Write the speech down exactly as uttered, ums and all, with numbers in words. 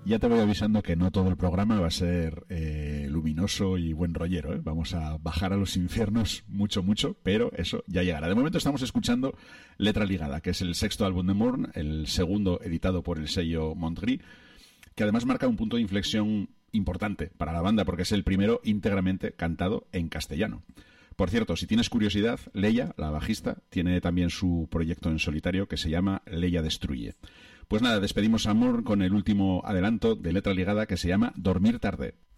Ya te voy avisando que no todo el programa va a ser eh, luminoso y buen rollero, ¿eh? Vamos a bajar a los infiernos mucho, mucho, pero eso ya llegará. De momento estamos escuchando Letra Ligada, que es el sexto álbum de Mourne, el segundo editado por el sello Montgrí, que además marca un punto de inflexión importante para la banda, porque es el primero íntegramente cantado en castellano. Por cierto, si tienes curiosidad, Leia, la bajista, tiene también su proyecto en solitario que se llama Leia Destruye. Pues nada, despedimos a Mourne con el último adelanto de Letra Ligada que se llama Dormir Tarde.